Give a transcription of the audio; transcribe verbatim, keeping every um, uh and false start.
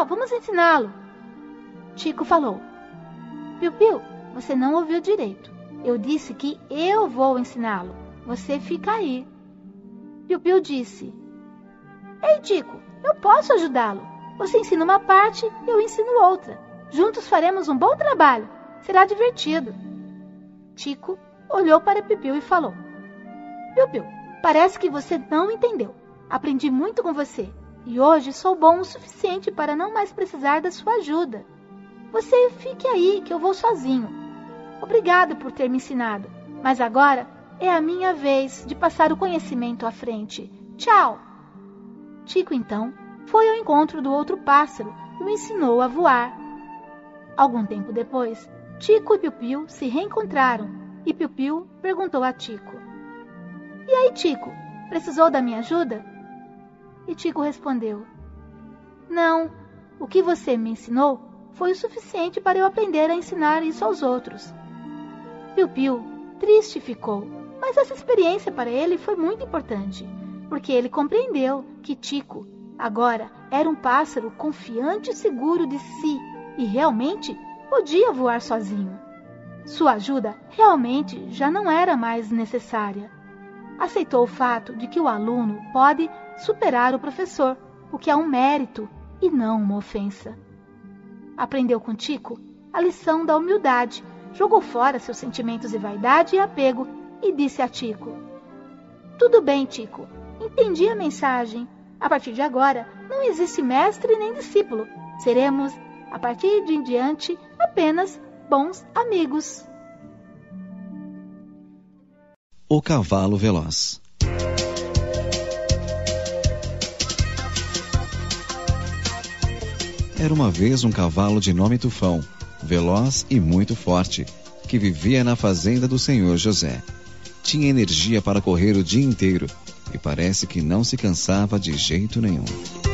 vamos ensiná-lo. Tico falou: Piu-piu, você não ouviu direito. Eu disse que eu vou ensiná-lo. Você fica aí. Piu-piu disse: Ei, Tico, eu posso ajudá-lo. Você ensina uma parte e eu ensino outra. Juntos faremos um bom trabalho. Será divertido. Tico olhou para Piu-piu e falou: Piu-piu, parece que você não entendeu. Aprendi muito com você e hoje sou bom o suficiente para não mais precisar da sua ajuda. Você fique aí que eu vou sozinho. Obrigado por ter me ensinado, mas agora é a minha vez de passar o conhecimento à frente. Tchau! Tico, então, foi ao encontro do outro pássaro e o ensinou a voar. Algum tempo depois, Tico e Piu-piu se reencontraram e Piu-piu perguntou a Tico: E aí, Tico, precisou da minha ajuda? E Tico respondeu: Não, o que você me ensinou foi o suficiente para eu aprender a ensinar isso aos outros. Piu-piu triste ficou, mas essa experiência para ele foi muito importante, porque ele compreendeu que Tico agora era um pássaro confiante e seguro de si e realmente podia voar sozinho. Sua ajuda realmente já não era mais necessária. Aceitou o fato de que o aluno pode superar o professor, o que é um mérito e não uma ofensa. Aprendeu com Tico a lição da humildade, jogou fora seus sentimentos de vaidade e apego e disse a Tico: Tudo bem, Tico, entendi a mensagem. A partir de agora, não existe mestre nem discípulo. Seremos, a partir de em diante, apenas bons amigos. O cavalo veloz. Era uma vez um cavalo de nome Tufão, veloz e muito forte, que vivia na fazenda do senhor José. Tinha energia para correr o dia inteiro e parece que não se cansava de jeito nenhum.